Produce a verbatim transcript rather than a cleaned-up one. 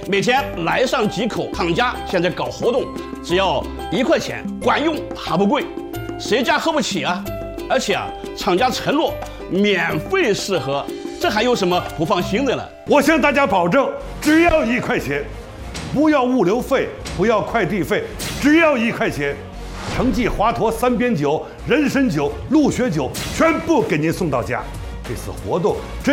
每天来上几口。厂家现在搞活动，只要一块钱，管用还不贵，谁家喝不起啊？而且啊，厂家承诺免费试喝，这还有什么不放心的呢？ 我向大家保证，只要一块钱，不要物流费，不要快递费，只要一块钱，承继华佗三边酒、人参酒、鹿血酒全部给您送到家。这次活动真